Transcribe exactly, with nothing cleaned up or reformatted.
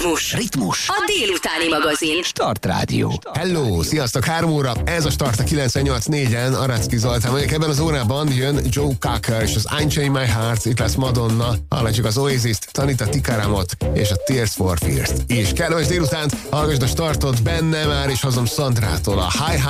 Ritmus. Ritmus. A délutáni magazin. Start Rádió. Hello, sziasztok, három óra, ez a Start a kilencvennyolc négyen, Aracki Zoltán vagyok. Ebben az órában jön Joe Cocker és az Unchain My Heart, itt lesz Madonna, hallgatjuk az Oasis-t, Tanita Tikaramot és a Tears for Fears-t. És kellemes délutánt, hallgassd a Startot benne már, és hozom Szandrától a High